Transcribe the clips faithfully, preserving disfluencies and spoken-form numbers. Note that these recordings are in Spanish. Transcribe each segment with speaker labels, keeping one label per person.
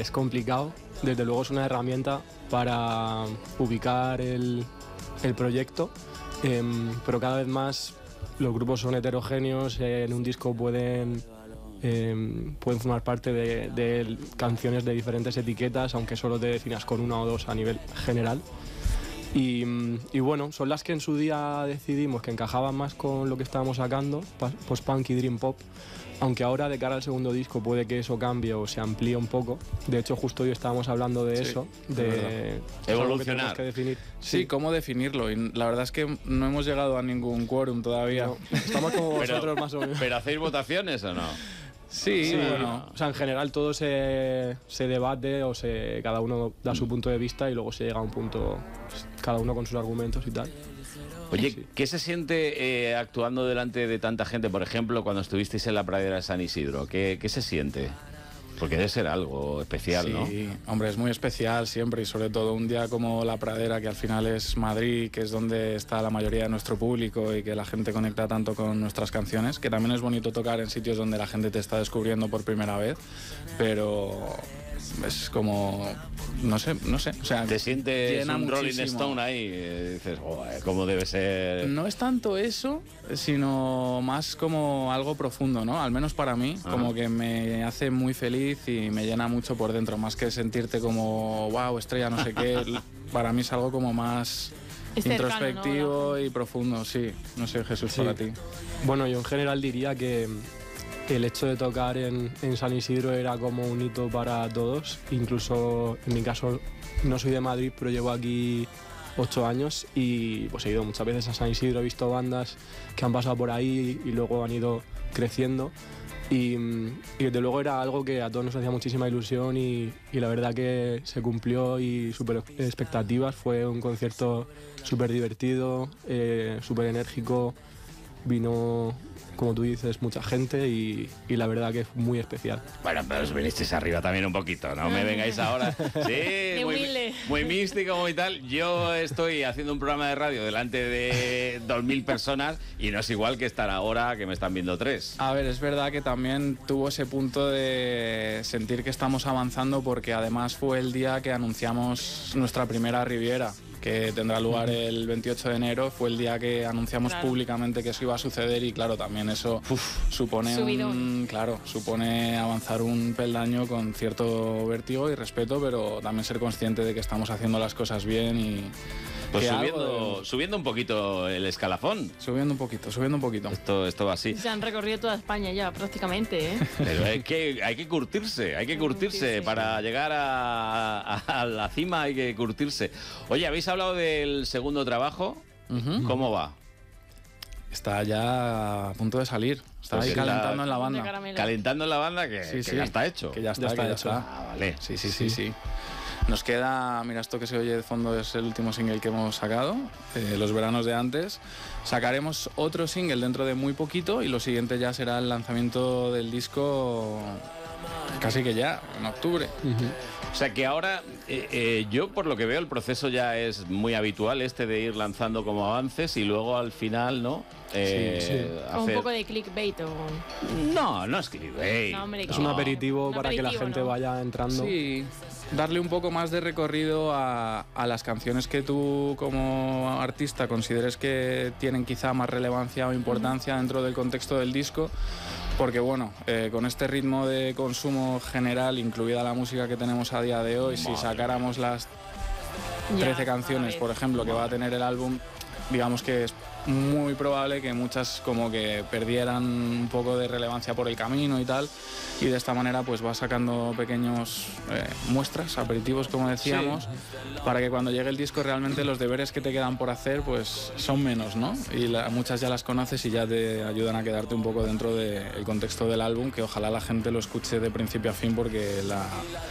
Speaker 1: es complicado. Desde luego es una herramienta para ubicar el, el proyecto, eh, pero cada vez más los grupos son heterogéneos, eh, en un disco pueden, eh, pueden formar parte de, de canciones de diferentes etiquetas, aunque solo te definas con una o dos a nivel general. Y, y bueno, son las que en su día decidimos que encajaban más con lo que estábamos sacando, post-punk y dream pop, aunque ahora de cara al segundo disco puede que eso cambie o se amplíe un poco. De hecho, justo hoy estábamos hablando de sí, eso, de
Speaker 2: evolucionar.
Speaker 1: Que definir.
Speaker 3: Sí, sí, cómo definirlo. Y la verdad es que no hemos llegado a ningún quórum todavía. No,
Speaker 1: estamos como
Speaker 2: pero,
Speaker 1: vosotros más o menos.
Speaker 2: ¿Pero hacéis votaciones o no?
Speaker 3: Sí,
Speaker 1: sí,
Speaker 3: bueno.
Speaker 1: O sea, en general todo se, se debate o se, cada uno da su punto de vista y luego se llega a un punto, pues, cada uno con sus argumentos y tal.
Speaker 2: Oye,
Speaker 1: sí.
Speaker 2: ¿qué se siente eh, actuando delante de tanta gente? Por ejemplo, cuando estuvisteis en la pradera de San Isidro, ¿qué, qué se siente? Porque debe ser algo especial,
Speaker 3: sí,
Speaker 2: ¿no?
Speaker 3: Sí, hombre, es muy especial siempre y sobre todo un día como la pradera, que al final es Madrid, que es donde está la mayoría de nuestro público y que la gente conecta tanto con nuestras canciones, que también es bonito tocar en sitios donde la gente te está descubriendo por primera vez, pero es como, no sé, no sé, o sea,
Speaker 2: te sientes un
Speaker 3: muchísimo.
Speaker 2: Rolling Stone ahí, y dices, oh, ¿cómo debe ser?
Speaker 3: No es tanto eso, sino más como algo profundo, ¿no? Al menos para mí, ah. como que me hace muy feliz y me llena mucho por dentro, más que sentirte como, wow, estrella, no sé qué. Para mí es algo como más es introspectivo, ¿no? Y profundo, sí. No sé, Jesús, sí. Para ti.
Speaker 1: Bueno, yo en general diría que el hecho de tocar en, en San Isidro era como un hito para todos. Incluso en mi caso no soy de Madrid, pero llevo aquí ocho años y pues he ido muchas veces a San Isidro, he visto bandas que han pasado por ahí y luego han ido creciendo. Y, y desde luego era algo que a todos nos hacía muchísima ilusión y, y la verdad que se cumplió y súper expectativas. Fue un concierto súper divertido, eh, súper enérgico, vino, como tú dices, mucha gente y, y la verdad que es muy especial.
Speaker 2: Bueno, pero os vinisteis arriba también un poquito, no me vengáis ahora. Sí, muy, muy místico, muy tal. Yo estoy haciendo un programa de radio delante de dos mil personas y no es igual que estar ahora que me están viendo tres.
Speaker 3: A ver, es verdad que también tuvo ese punto de sentir que estamos avanzando porque además fue el día que anunciamos nuestra primera Riviera, que tendrá lugar el veintiocho de enero, fue el día que anunciamos claro. públicamente que eso iba a suceder y claro, también eso uf, supone un, claro, supone avanzar un peldaño con cierto vértigo y respeto, pero también ser consciente de que estamos haciendo las cosas bien y
Speaker 2: pues subiendo, de... subiendo un poquito el escalafón.
Speaker 3: Subiendo un poquito, subiendo un poquito.
Speaker 2: Esto, esto va así.
Speaker 4: Se han recorrido toda España ya, prácticamente, ¿eh?
Speaker 2: Pero hay que, hay que curtirse, hay que curtirse. curtirse. Para llegar a, a, a la cima hay que curtirse. Oye, ¿habéis hablado del segundo trabajo? Uh-huh. ¿Cómo va?
Speaker 3: Está ya a punto de salir. Está pues ahí calentando la... en la banda.
Speaker 2: Calentando en la banda que,
Speaker 3: sí,
Speaker 2: que
Speaker 3: sí.
Speaker 2: ya está hecho.
Speaker 3: Que ya está,
Speaker 1: ya está
Speaker 3: que
Speaker 1: hecho.
Speaker 3: Ya está.
Speaker 2: Ah, vale.
Speaker 3: Sí, sí, sí, sí, sí. Nos queda, mira, esto que se oye de fondo es el último single que hemos sacado, eh, Los veranos de antes. Sacaremos otro single dentro de muy poquito y lo siguiente ya será el lanzamiento del disco casi que ya, en octubre.
Speaker 2: Uh-huh. O sea que ahora, eh, eh, yo por lo que veo, el proceso ya es muy habitual, este de ir lanzando como avances y luego al final, ¿no? Eh,
Speaker 4: sí, sí. Hacer... Un poco de clickbait o...
Speaker 2: No, no es clickbait. No,
Speaker 4: hombre,
Speaker 1: es
Speaker 4: no.
Speaker 1: un aperitivo
Speaker 4: un
Speaker 1: para
Speaker 4: aperitivo,
Speaker 1: que la gente
Speaker 4: ¿no?
Speaker 1: vaya entrando.
Speaker 3: Sí, darle un poco más de recorrido a, a las canciones que tú como artista consideres que tienen quizá más relevancia o importancia uh-huh. dentro del contexto del disco. Porque bueno, eh, con este ritmo de consumo general, incluida la música que tenemos a día de hoy, Madre. si sacáramos las trece ya, canciones, por ejemplo, que Madre. va a tener el álbum, digamos que es muy probable que muchas como que perdieran un poco de relevancia por el camino y tal, y de esta manera pues va sacando pequeños eh, muestras, aperitivos como decíamos, sí. para que cuando llegue el disco realmente los deberes que te quedan por hacer pues son menos, ¿no? Y la, muchas ya las conoces y ya te ayudan a quedarte un poco dentro del contexto del álbum, que ojalá la gente lo escuche de principio a fin porque la,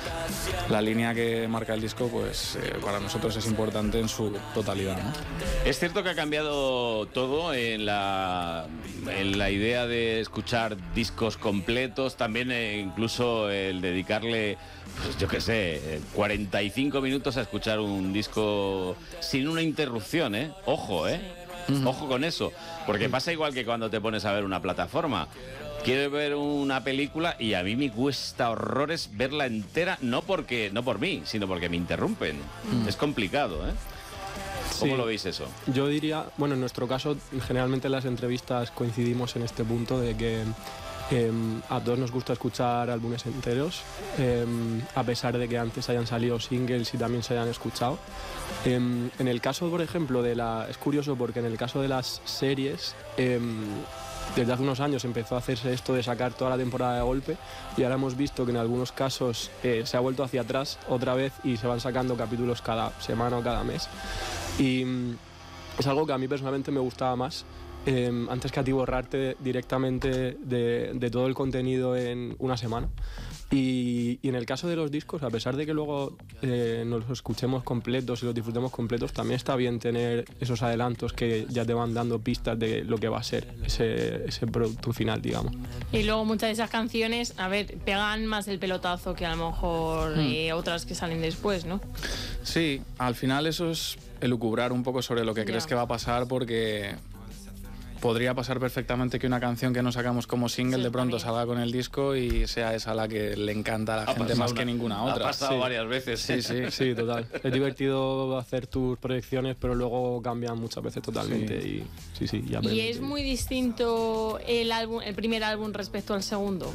Speaker 3: la línea que marca el disco pues eh, para nosotros es importante en su totalidad, ¿no?
Speaker 2: Es cierto que ha cambiado todo en la, en la idea de escuchar discos completos, también eh, incluso el dedicarle, pues yo qué sé, cuarenta y cinco minutos a escuchar un disco sin una interrupción, ¿eh? Ojo, ¿eh? Uh-huh. Ojo con eso, porque pasa igual que cuando te pones a ver una plataforma. quiero ver una película y a mí me cuesta horrores verla entera, no porque no por mí, sino porque me interrumpen. Mm. Es complicado, ¿eh? ¿Cómo sí. lo veis eso?
Speaker 1: Yo diría, bueno, en nuestro caso, generalmente en las entrevistas coincidimos en este punto de que eh, a todos nos gusta escuchar álbumes enteros, eh, a pesar de que antes hayan salido singles y también se hayan escuchado. Eh, en el caso, por ejemplo, de la... Es curioso porque en el caso de las series... Eh, Desde hace unos años empezó a hacerse esto de sacar toda la temporada de golpe y ahora hemos visto que en algunos casos eh, se ha vuelto hacia atrás otra vez y se van sacando capítulos cada semana o cada mes. Y mm, es algo que a mí personalmente me gustaba más. Eh, antes que atiborrarte directamente de, de todo el contenido en una semana. Y, y en el caso de los discos, a pesar de que luego eh, nos los escuchemos completos y los disfrutemos completos, también está bien tener esos adelantos que ya te van dando pistas de lo que va a ser ese, ese producto final, digamos.
Speaker 4: Y luego muchas de esas canciones, a ver, pegan más el pelotazo que a lo mejor mm. eh, otras que salen después, ¿no?
Speaker 3: Sí, al final eso es elucubrar un poco sobre lo que crees yeah. que va a pasar, porque... podría pasar perfectamente que una canción que no sacamos como single sí, de pronto también. salga con el disco y sea esa la que le encanta a la ha gente más una, que ninguna otra.
Speaker 2: Ha pasado
Speaker 3: sí.
Speaker 2: varias veces.
Speaker 3: Sí, sí,
Speaker 1: sí, total. Es divertido hacer tus proyecciones, pero luego cambian muchas veces totalmente. Sí. Y, sí, sí, ya
Speaker 4: ¿Y es muy distinto el, álbum, el primer álbum respecto al segundo?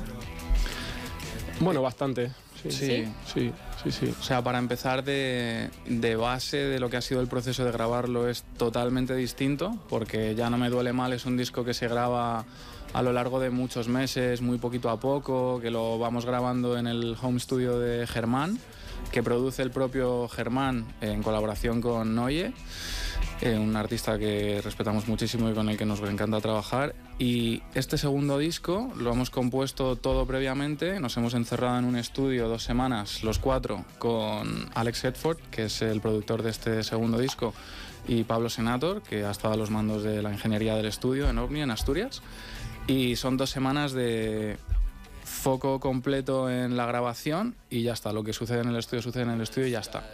Speaker 1: Bueno, bastante. Sí,
Speaker 3: sí,
Speaker 1: sí, sí, sí, sí.
Speaker 3: O sea, para empezar de, de base de lo que ha sido el proceso de grabarlo es totalmente distinto, porque Ya no me duele mal es un disco que se graba a lo largo de muchos meses, muy poquito a poco, que lo vamos grabando en el home studio de Germán, que produce el propio Germán en colaboración con Noye, eh, un artista que respetamos muchísimo y con el que nos encanta trabajar. Y este segundo disco lo hemos compuesto todo previamente, nos hemos encerrado en un estudio dos semanas, los cuatro, con Alex Hedford, que es el productor de este segundo disco, y Pablo Senator, que ha estado a los mandos de la ingeniería del estudio en OVNI, en Asturias. Y son dos semanas de foco completo en la grabación y ya está, lo que sucede en el estudio sucede en el estudio y ya está.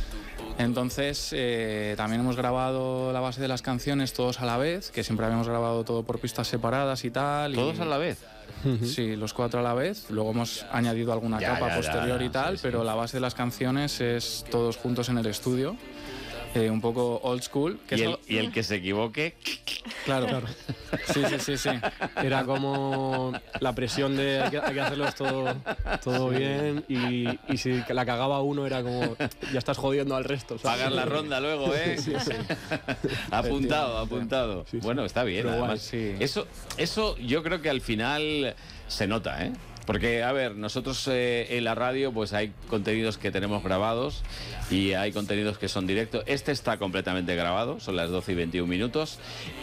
Speaker 3: Entonces eh, también hemos grabado la base de las canciones todos a la vez, que siempre habíamos grabado todo por pistas separadas y tal.
Speaker 2: ¿Todos
Speaker 3: y...
Speaker 2: a la vez?
Speaker 3: Sí, los cuatro a la vez. Luego hemos añadido alguna
Speaker 2: ya,
Speaker 3: capa
Speaker 2: ya,
Speaker 3: posterior
Speaker 2: ya,
Speaker 3: y tal,
Speaker 2: sí,
Speaker 3: pero
Speaker 2: sí.
Speaker 3: la base de las canciones es todos juntos en el estudio. Eh, un poco old school. Que
Speaker 2: ¿Y,
Speaker 3: eso...
Speaker 2: el, y el que se equivoque...
Speaker 3: Claro, claro. Sí, sí, sí, sí.
Speaker 1: Era como la presión de hay que, hay que hacerlo todo, todo sí. bien y, y si la cagaba uno era como ya estás jodiendo al resto. ¿Sabes?
Speaker 2: Pagar la ronda luego, ¿eh? Sí, sí. Apuntado, apuntado. Sí, sí. Bueno, está bien.
Speaker 1: Pero
Speaker 2: además,
Speaker 1: guay, sí.
Speaker 2: eso, eso yo creo que al final se nota, ¿eh? Porque, a ver, nosotros eh, en la radio pues hay contenidos que tenemos grabados y hay contenidos que son directos. Este está completamente grabado, son las doce y veintiún minutos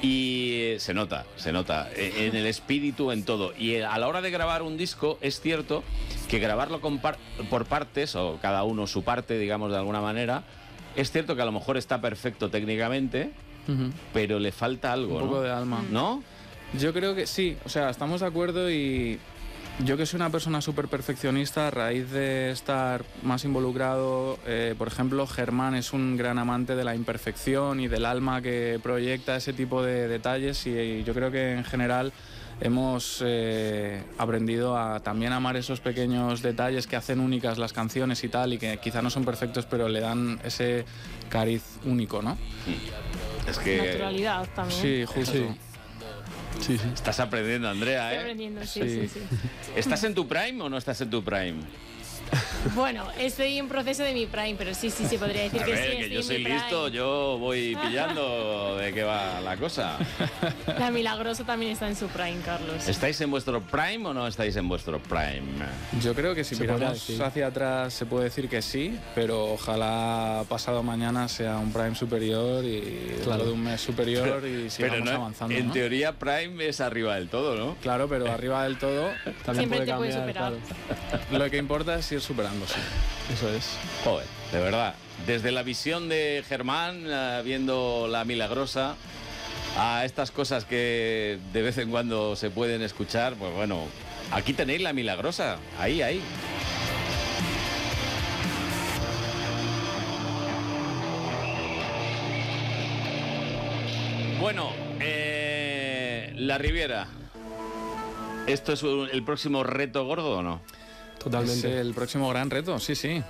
Speaker 2: y se nota, se nota en el espíritu, en todo. Y a la hora de grabar un disco es cierto que grabarlo con par por partes, o cada uno su parte, digamos de alguna manera, es cierto que a lo mejor está perfecto técnicamente, uh-huh. pero le falta algo,
Speaker 3: un poco
Speaker 2: ¿no?
Speaker 3: de alma.
Speaker 2: ¿No?
Speaker 3: Yo creo que sí, o sea, estamos de acuerdo y... Yo que soy una persona súper perfeccionista, a raíz de estar más involucrado, eh, por ejemplo, Germán es un gran amante de la imperfección y del alma que proyecta ese tipo de detalles y, y yo creo que en general hemos eh, aprendido a también amar esos pequeños detalles que hacen únicas las canciones y tal y que quizá no son perfectos pero le dan ese cariz único, ¿no?
Speaker 2: Es que...
Speaker 4: Naturalidad también.
Speaker 3: Sí, justo. Sí.
Speaker 1: Sí, sí.
Speaker 2: Estás aprendiendo, Andrea, ¿eh?
Speaker 4: Estoy aprendiendo, sí,
Speaker 3: sí.
Speaker 4: sí, sí.
Speaker 2: ¿Estás en tu prime o no estás en tu prime?
Speaker 4: Bueno, estoy en proceso de mi prime, pero sí, sí, sí, podría decir
Speaker 2: a
Speaker 4: que
Speaker 2: ver,
Speaker 4: sí.
Speaker 2: que yo
Speaker 4: en
Speaker 2: soy
Speaker 4: mi
Speaker 2: listo,
Speaker 4: prime.
Speaker 2: yo voy pillando de qué va la cosa.
Speaker 4: La Milagrosa también está en su prime, Carlos.
Speaker 2: ¿Estáis en vuestro prime o no estáis en vuestro prime?
Speaker 3: Yo creo que si
Speaker 1: se
Speaker 3: miramos hacia atrás se puede decir que sí, pero ojalá pasado mañana sea un prime superior y claro, de un mes superior y sigamos
Speaker 2: pero no,
Speaker 3: avanzando.
Speaker 2: En
Speaker 3: ¿no?
Speaker 2: teoría prime es arriba del todo, ¿no?
Speaker 3: Claro, pero arriba del todo
Speaker 1: también
Speaker 4: siempre
Speaker 1: puede
Speaker 4: te
Speaker 1: cambiar,
Speaker 4: puedes superar.
Speaker 1: Claro.
Speaker 3: Lo que importa es ir superándose.
Speaker 1: Eso es.
Speaker 2: Joder, de verdad. Desde la visión de Germán, uh, viendo La Milagrosa, a estas cosas que de vez en cuando se pueden escuchar, pues bueno, aquí tenéis La Milagrosa, ahí, ahí. Bueno, eh, La Riviera. ¿Esto es un- el próximo reto gordo o no?
Speaker 1: Totalmente.
Speaker 3: Es el próximo gran reto, sí, sí.